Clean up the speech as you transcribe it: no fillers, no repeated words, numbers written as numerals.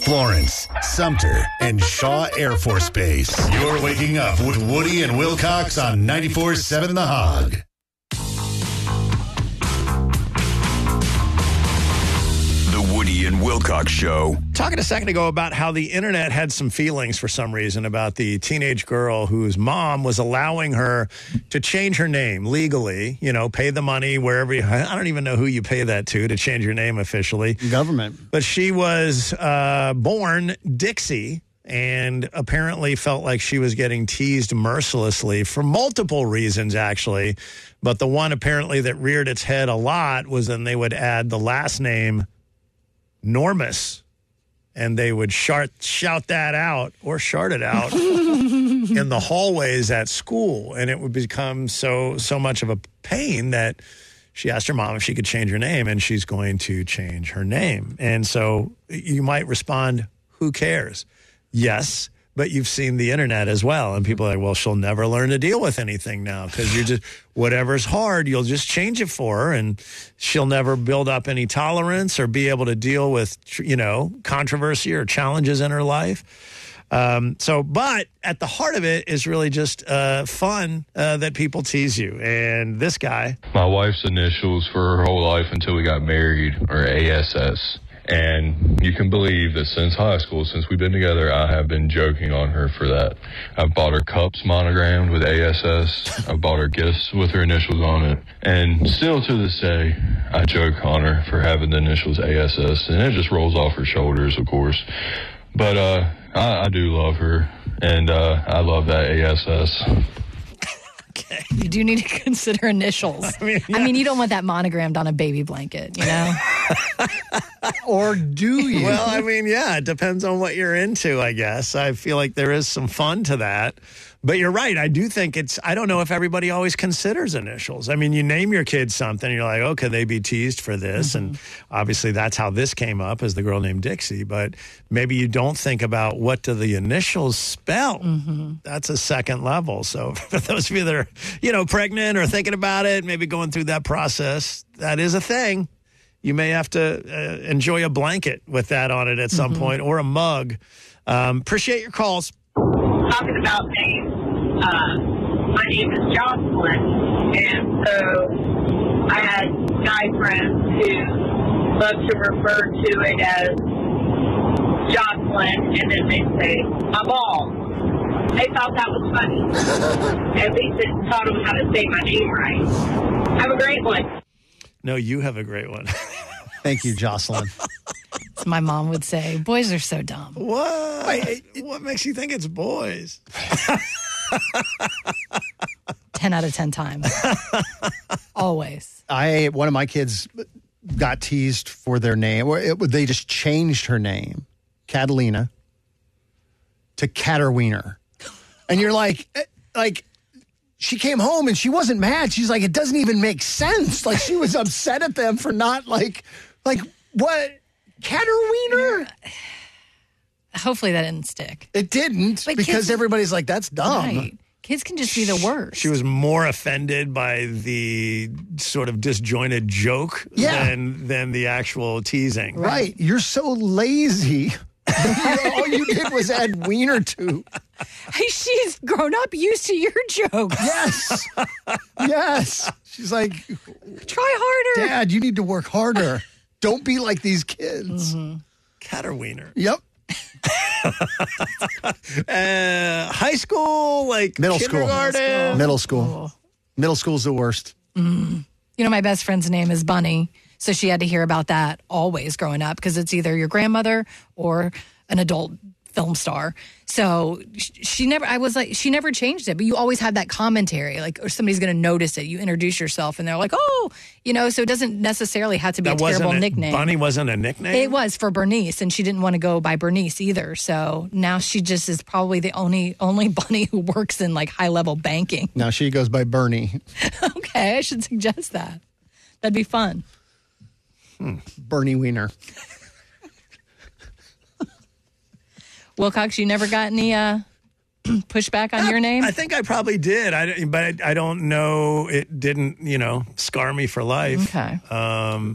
Florence, Sumter, and Shaw Air Force Base. You're waking up with Woody and Wilcox on 94.7 The Hog. The Woody and Wilcox Show. Talking a second ago about how the internet had some feelings for some reason about the teenage girl whose mom was allowing her to change her name legally, pay the money wherever I don't even know who you pay that to change your name officially. Government. But she was born Dixie and apparently felt like she was getting teased mercilessly for multiple reasons, actually. But the one apparently that reared its head a lot was then they would add the last name Normus, and they would shout that out or shart it out in the hallways at school, and it would become so much of a pain that she asked her mom if she could change her name, and she's going to change her name. And so you might respond, who cares? Yes, but you've seen the internet as well, and people are like, well, she'll never learn to deal with anything now because you're just, whatever's hard, you'll just change it for her, and she'll never build up any tolerance or be able to deal with, controversy or challenges in her life. But at the heart of it is really just fun that people tease you. And this guy. My wife's initials for her whole life until we got married are ASS. And you can believe that since high school, since we've been together, I have been joking on her for that. I've bought her cups monogrammed with ASS. I've bought her gifts with her initials on it. And still to this day, I joke on her for having the initials ASS. And it just rolls off her shoulders, of course. But I do love her, and I love that ASS. Okay. You do need to consider initials. I mean, you don't want that monogrammed on a baby blanket, Or do you? Well, it depends on what you're into, I guess. I feel like there is some fun to that. But you're right. I do think I don't know if everybody always considers initials. You name your kid something, and you're like, oh, could they be teased for this? Mm-hmm. And obviously that's how this came up, as the girl named Dixie. But maybe you don't think about what do the initials spell. Mm-hmm. That's a second level. So for those of you that are, pregnant or thinking about it, maybe going through that process, that is a thing. You may have to enjoy a blanket with that on it at some point, or a mug. Appreciate your calls. Talking about names, my name is Jocelyn, and so I had guy friends who love to refer to it as Jocelyn, and then they say, I'm all. They thought that was funny. At least it taught them how to say my name right. Have a great one. No, you have a great one. Thank you, Jocelyn. My mom would say, boys are so dumb. What? What makes you think it's boys? 10 out of 10 times. Always. One of my kids got teased for their name. They just changed her name, Catalina, to Caterwiener. And you're like, she came home and she wasn't mad. She's like, it doesn't even make sense. Like, she was upset at them for not like what? Caterwiener? Hopefully that didn't stick. It didn't, but because everybody's like, that's dumb. Right. Kids can just be the worst. She was more offended by the sort of disjointed joke than the actual teasing. Right. You're so lazy. All you did was add wiener to. Hey, she's grown up used to your jokes. Yes. Yes. She's like, try harder. Dad, you need to work harder. Don't be like these kids. Mm-hmm. Caterwiener. Yep. High school, middle kindergarten. School. Middle school. Middle school's the worst. My best friend's name is Bunny. So she had to hear about that always growing up because it's either your grandmother or an adult film star. So she never changed it, but you always had that commentary, or somebody's going to notice it. You introduce yourself and they're like, oh, so it doesn't necessarily have to be a terrible nickname. Bunny wasn't a nickname? It was for Bernice, and she didn't want to go by Bernice either. So now she just is probably the only bunny who works in high level banking. Now she goes by Bernie. Okay, I should suggest that. That'd be fun. Bernie Wiener. Wilcox, you never got any pushback on your name? I think I probably did, but I don't know. It didn't, scar me for life. Okay.